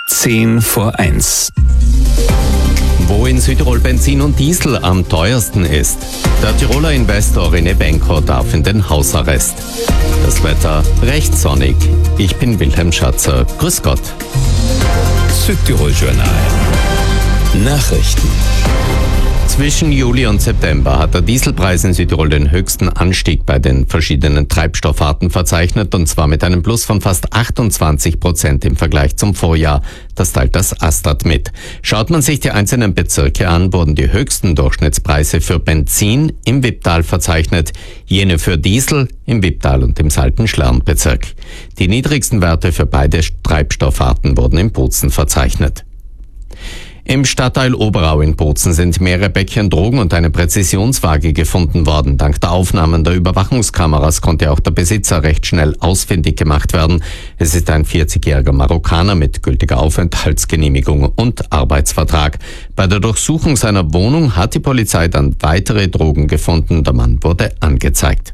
10:10. Wo in Südtirol Benzin und Diesel am teuersten ist. Der Tiroler Investor René Benko darf in den Hausarrest. Das Wetter recht sonnig. Ich bin Wilhelm Schatzer. Grüß Gott. Südtirol Journal. Nachrichten. Zwischen Juli und September hat der Dieselpreis in Südtirol den höchsten Anstieg bei den verschiedenen Treibstoffarten verzeichnet, und zwar mit einem Plus von fast 28% im Vergleich zum Vorjahr. Das teilt das Astat mit. Schaut man sich die einzelnen Bezirke an, wurden die höchsten Durchschnittspreise für Benzin im Wipptal verzeichnet, jene für Diesel im Wipptal und im Salten-Schlern-Bezirk. Die niedrigsten Werte für beide Treibstoffarten wurden in Bozen verzeichnet. Im Stadtteil Oberau in Bozen sind mehrere Päckchen Drogen und eine Präzisionswaage gefunden worden. Dank der Aufnahmen der Überwachungskameras konnte auch der Besitzer recht schnell ausfindig gemacht werden. Es ist ein 40-jähriger Marokkaner mit gültiger Aufenthaltsgenehmigung und Arbeitsvertrag. Bei der Durchsuchung seiner Wohnung hat die Polizei dann weitere Drogen gefunden. Der Mann wurde angezeigt.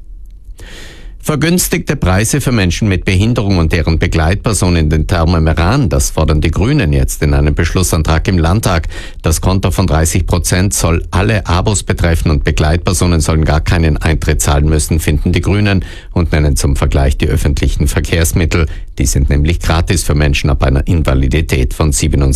Vergünstigte Preise für Menschen mit Behinderung und deren Begleitpersonen in den Thermen Meran, das fordern die Grünen jetzt in einem Beschlussantrag im Landtag. Das Konto von 30% soll alle Abos betreffen und Begleitpersonen sollen gar keinen Eintritt zahlen müssen, finden die Grünen, und nennen zum Vergleich die öffentlichen Verkehrsmittel. Die sind nämlich gratis für Menschen ab einer Invalidität von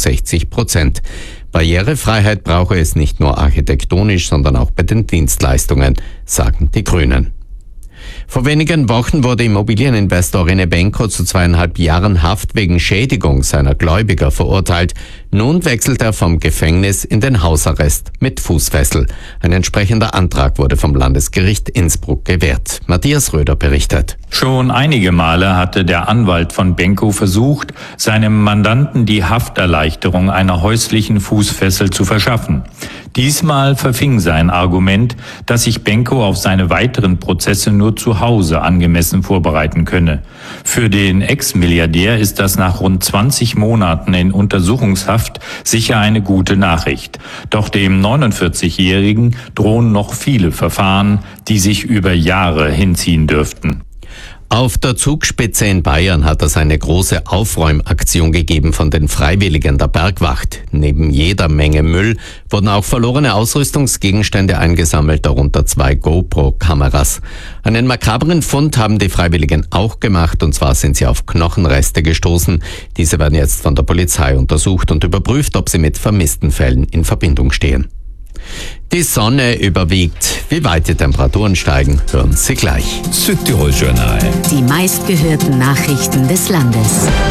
67%. Barrierefreiheit brauche es nicht nur architektonisch, sondern auch bei den Dienstleistungen, sagen die Grünen. Vor wenigen Wochen wurde Immobilieninvestor René Benko zu 2,5 Jahren Haft wegen Schädigung seiner Gläubiger verurteilt. Nun wechselt er vom Gefängnis in den Hausarrest mit Fußfessel. Ein entsprechender Antrag wurde vom Landesgericht Innsbruck gewährt. Matthias Röder berichtet. Schon einige Male hatte der Anwalt von Benko versucht, seinem Mandanten die Hafterleichterung einer häuslichen Fußfessel zu verschaffen. Diesmal verfing sein Argument, dass sich Benko auf seine weiteren Prozesse nur zu Hause angemessen vorbereiten könne. Für den Ex-Milliardär ist das nach rund 20 Monaten in Untersuchungshaft sicher eine gute Nachricht. Doch dem 49-Jährigen drohen noch viele Verfahren, die sich über Jahre hinziehen dürften. Auf der Zugspitze in Bayern hat es eine große Aufräumaktion gegeben von den Freiwilligen der Bergwacht. Neben jeder Menge Müll wurden auch verlorene Ausrüstungsgegenstände eingesammelt, darunter 2 GoPro-Kameras. Einen makabren Fund haben die Freiwilligen auch gemacht, und zwar sind sie auf Knochenreste gestoßen. Diese werden jetzt von der Polizei untersucht und überprüft, ob sie mit vermissten Fällen in Verbindung stehen. Die Sonne überwiegt. Wie weit die Temperaturen steigen, hören Sie gleich. Südtirol Journal. Die meistgehörten Nachrichten des Landes.